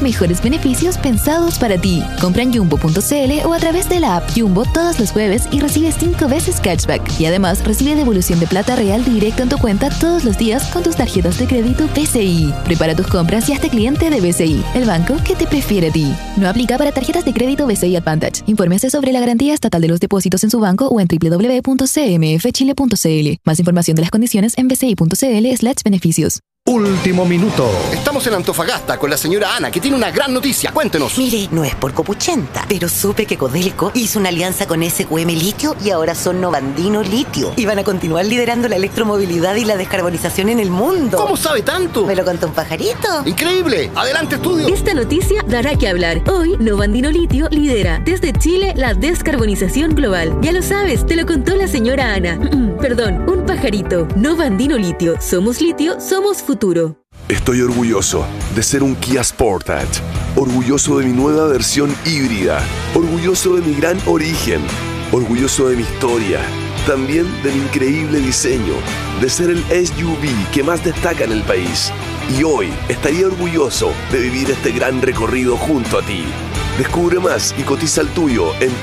mejores beneficios pensados para ti. Compra en Jumbo.cl o a través de la app Jumbo todos los jueves y recibe 5 veces cashback. Y además recibe devolución de plata real directo en tu cuenta todos los días con tus tarjetas de crédito BCI. Prepara tus compras y hazte cliente de BCI, el banco que te prefiere a ti. No aplica para tarjetas de crédito BCI Advantage. Infórmese sobre la garantía estatal de los depósitos en su banco o en www.cmfchile.cl. Más información de las condiciones en bci.cl/beneficios. Último minuto. Estamos en Antofagasta con la señora Ana, que tiene una gran noticia. Cuéntenos. Mire, no es por copuchenta, pero supe que Codelco hizo una alianza con SQM Litio y ahora son Novandino Litio. Y van a continuar liderando la electromovilidad y la descarbonización en el mundo. ¿Cómo sabe tanto? Me lo contó un pajarito. ¡Increíble! ¡Adelante, estudio! Esta noticia dará que hablar. Hoy, Novandino Litio lidera desde Chile la descarbonización global. Ya lo sabes, te lo contó la señora Ana. Perdón, un pajarito. Novandino Litio. Somos litio, somos futuro. Estoy orgulloso de ser un Kia Sportage, orgulloso de mi nueva versión híbrida, orgulloso de mi gran origen, orgulloso de mi historia, también de mi increíble diseño, de ser el SUV que más destaca en el país. Y hoy estaría orgulloso de vivir este gran recorrido junto a ti. Descubre más y cotiza el tuyo en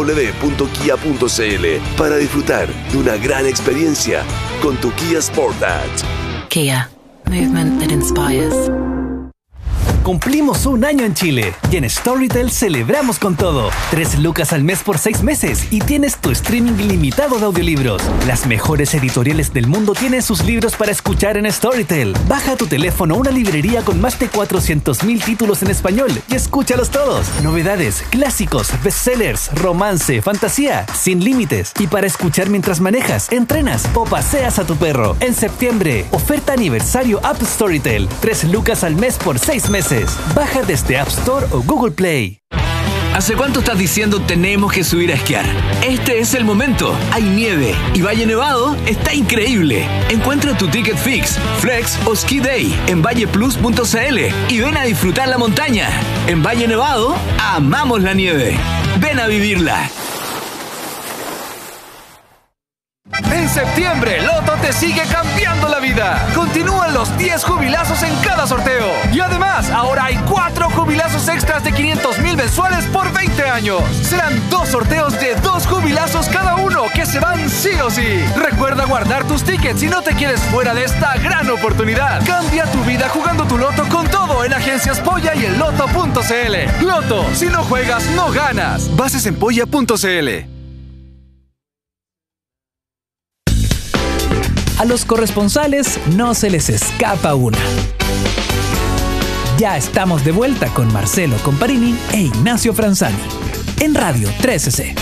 www.kia.cl para disfrutar de una gran experiencia con tu Kia Sportage. Kia. Movement that inspires. Cumplimos un año en Chile y en Storytel celebramos con todo. 3 lucas al mes por 6 meses y tienes tu streaming ilimitado de audiolibros. Las mejores editoriales del mundo tienen sus libros para escuchar en Storytel. Baja a tu teléfono una librería con más de 400,000 títulos en español y escúchalos todos. Novedades, clásicos, bestsellers, romance, fantasía, sin límites. Y para escuchar mientras manejas, entrenas o paseas a tu perro. En septiembre, oferta aniversario App Storytel. 3 lucas al mes por 6 meses. Baja desde App Store o Google Play. ¿Hace cuánto estás diciendo tenemos que subir a esquiar? Este es el momento. Hay nieve y Valle Nevado está increíble. Encuentra tu ticket fix, flex o ski day en valleplus.cl y ven a disfrutar la montaña. En Valle Nevado, amamos la nieve. Ven a vivirla. En septiembre, Loto te sigue cambiando la vida. Continúan los 10 jubilazos en cada sorteo. Y además, ahora hay 4 jubilazos extras de 500,000 mensuales por 20 años. Serán 2 sorteos de 2 jubilazos cada uno que se van sí o sí. Recuerda guardar tus tickets si no te quieres fuera de esta gran oportunidad. Cambia tu vida jugando tu Loto con todo en Agencias Polla y en Loto.cl. Loto, si no juegas, no ganas. Bases en polla.cl. A los corresponsales no se les escapa una. Ya estamos de vuelta con Marcelo Comparini e Ignacio Franzani en Radio 13C.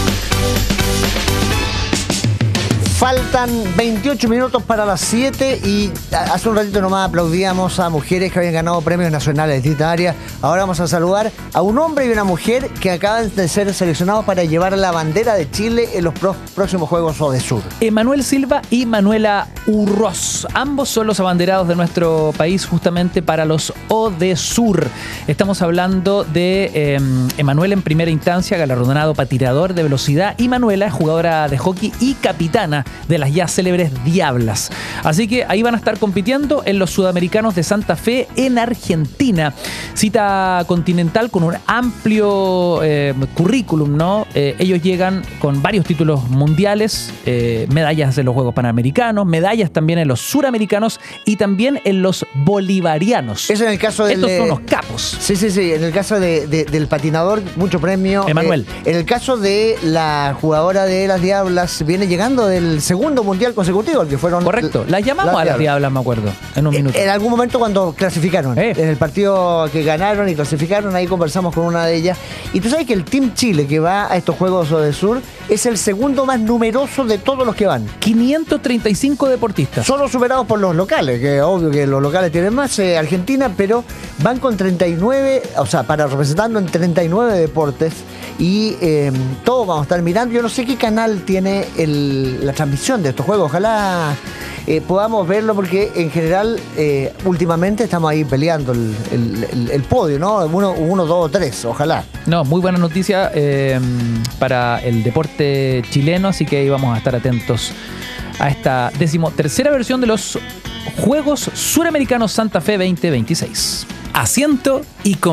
Faltan 28 minutos para las 7 y hace un ratito nomás aplaudíamos a mujeres que habían ganado premios nacionales literarias. Ahora vamos a saludar a un hombre y una mujer que acaban de ser seleccionados para llevar la bandera de Chile en los próximos Juegos ODESUR. Emanuel Silva y Manuela Urroz. Ambos son los abanderados de nuestro país justamente para los ODESUR. Estamos hablando de Emanuel en primera instancia, galardonado patirador de velocidad, y Manuela, jugadora de hockey y capitana de las ya célebres Diablas. Así que ahí van a estar compitiendo en los Sudamericanos de Santa Fe en Argentina. Cita continental con un amplio currículum, ¿no? Ellos llegan con varios títulos mundiales, medallas de los Juegos Panamericanos, medallas también en los Suramericanos y también en los Bolivarianos. Eso en el caso de... Estos son los capos. Sí. En el caso del patinador, mucho premio. Emanuel. En el caso de la jugadora de las Diablas, viene llegando del segundo mundial consecutivo, el que fueron... Correcto, las llamamos a las Diablas, me acuerdo, en un minuto. En algún momento cuando clasificaron, en el partido que ganaron y clasificaron, ahí conversamos con una de ellas. Y tú sabes que el Team Chile que va a estos Juegos ODESUR es el segundo más numeroso de todos los que van. 535 deportistas. Solo superados por los locales, que obvio que los locales tienen más, Argentina, pero van con 39, o sea, para representando en 39 deportes. Y todos vamos a estar mirando. Yo no sé qué canal tiene la transmisión de estos juegos. Ojalá podamos verlo, porque en general últimamente estamos ahí peleando el podio, ¿no? 1, 2, 3, ojalá. No, muy buena noticia para el deporte chileno, así que ahí vamos a estar atentos a esta 13ª versión de los Juegos Suramericanos Santa Fe 2026. Asiento y